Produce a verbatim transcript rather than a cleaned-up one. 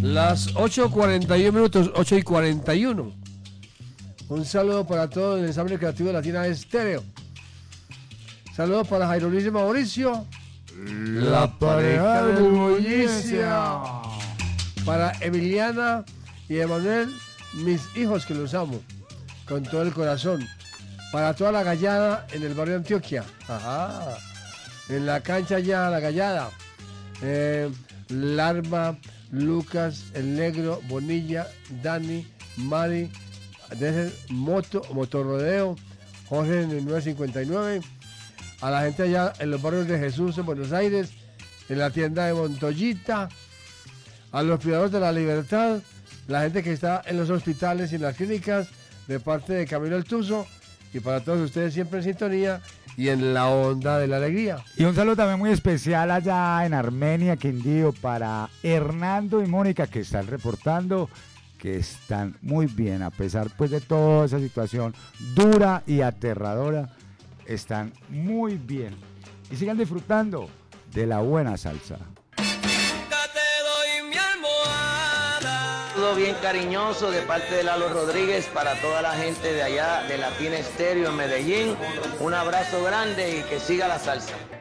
Las ocho cuarenta y uno minutos, ocho y cuarenta y uno. Un saludo para todo el ensamble creativo de Latina Estéreo. Saludos para Jairo Luis y Mauricio. La pareja del bullicio. Para Emiliana y Emanuel, mis hijos que los amo con todo el corazón. Para toda la gallada en el barrio Antioquia. Ajá. En la cancha ya, la gallada. Eh, Larva, Lucas, El Negro, Bonilla, Dani, Mari, desde Moto, Motorrodeo, Jorge en el nueve cincuenta y nueve. A la gente allá en los barrios de Jesús en Buenos Aires, en la tienda de Montoyita, a los privados de la Libertad, la gente que está en los hospitales y en las clínicas, de parte de Camilo El Tuzo, y para todos ustedes siempre en sintonía y en la onda de la alegría. Y un saludo también muy especial allá en Armenia, Quindío, para Hernando y Mónica, que están reportando que están muy bien, a pesar pues de toda esa situación dura y aterradora. Están muy bien y sigan disfrutando de la buena salsa. Todo bien cariñoso de parte de Lalo Rodríguez para toda la gente de allá de Latina Estéreo en Medellín. Un abrazo grande y que siga la salsa.